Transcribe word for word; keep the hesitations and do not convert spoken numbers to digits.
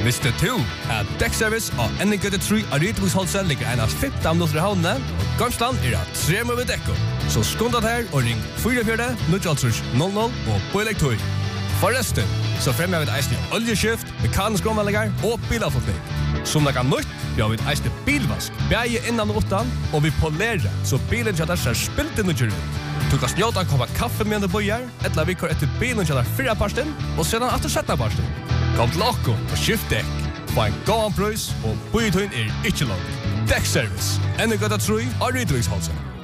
Visste du at Dekkservice og N G T tre av Rydviksholset ligger en av femten minutter i havnene, og Gamsland er at tre med dekko. Så skundet her og ring fire fire null null null og på elektor. Forresten, så fremmer vi et eisende oljeskift, mekanisk omvallinger og bilavfotning. Som det kan nytt, vi har vi et eisende bilvask, beie innan og utan, og vi polerer, så bilen kjøtter ser spilt inn og kjører ut. Du kan snjåta koppa kaffe med en bøyer, etla vi kår etter bilen kjøtter fyrre parsten, og sedan etter sjette parsten. Kom til okko og skift dekk. Få en gåan prøys, og bøyetøyen er ikke langt. Dekkservice, N G T tre av Rydviksholset.